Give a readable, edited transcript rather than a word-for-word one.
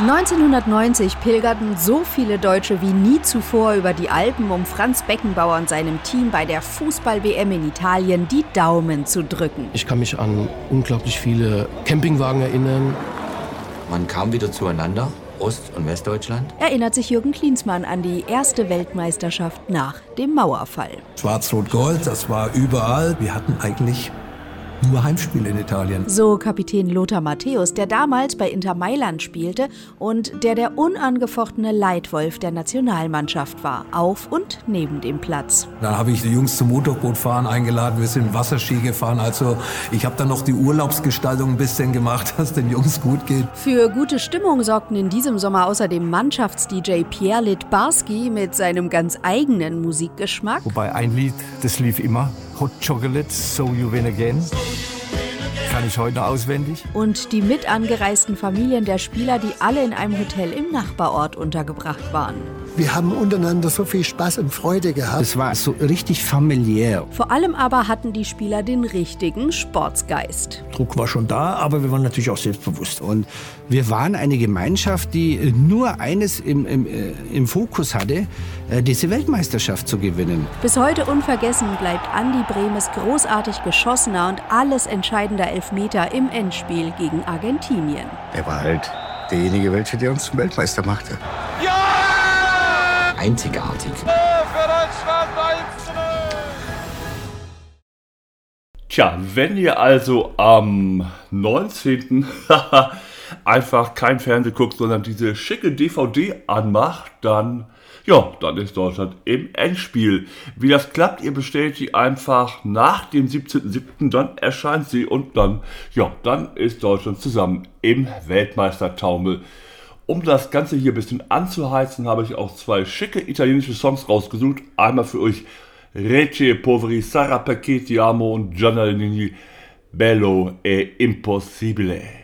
1990 pilgerten so viele Deutsche wie nie zuvor über die Alpen, um Franz Beckenbauer und seinem Team bei der Fußball-WM in Italien die Daumen zu drücken. Ich kann mich an unglaublich viele Campingwagen erinnern. Man kam wieder zueinander, Ost- und Westdeutschland. Erinnert sich Jürgen Klinsmann an die erste Weltmeisterschaft nach dem Mauerfall. Schwarz-Rot-Gold, das war überall. Wir hatten eigentlich nur Heimspiele in Italien. So Kapitän Lothar Matthäus, der damals bei Inter Mailand spielte und der unangefochtene Leitwolf der Nationalmannschaft war, auf und neben dem Platz. Dann habe ich die Jungs zum Motorbootfahren eingeladen, wir sind Wasserski gefahren. Also ich habe dann noch die Urlaubsgestaltung ein bisschen gemacht, dass es den Jungs gut geht. Für gute Stimmung sorgten in diesem Sommer außerdem Mannschafts-DJ Pierre Littbarski mit seinem ganz eigenen Musikgeschmack. Wobei ein Lied, das lief immer, Hot Chocolate, So You Win Again. Kann ich heute noch auswendig. Und die mit angereisten Familien der Spieler, die alle in einem Hotel im Nachbarort untergebracht waren. Wir haben untereinander so viel Spaß und Freude gehabt. Es war so richtig familiär. Vor allem aber hatten die Spieler den richtigen Sportsgeist. Druck war schon da, aber wir waren natürlich auch selbstbewusst. Und wir waren eine Gemeinschaft, die nur eines im Fokus hatte, diese Weltmeisterschaft zu gewinnen. Bis heute unvergessen bleibt Andi Brehmes großartig geschossener und alles entscheidender Elfmeter im Endspiel gegen Argentinien. Er war halt derjenige, welcher der uns zum Weltmeister machte. Ja! Einzigartig. Tja, wenn ihr also am 19. einfach kein Fernsehen guckt, sondern diese schicke DVD anmacht, dann ist Deutschland im Endspiel. Wie das klappt, ihr bestellt die einfach nach dem 17.07., dann erscheint sie und dann ist Deutschland zusammen im Weltmeistertaumel. Um das Ganze hier ein bisschen anzuheizen, habe ich auch 2 schicke italienische Songs rausgesucht. Einmal für euch Rete Poveri Sarà Perché Ti Amo und Gianna Nannini Bello e Impossibile.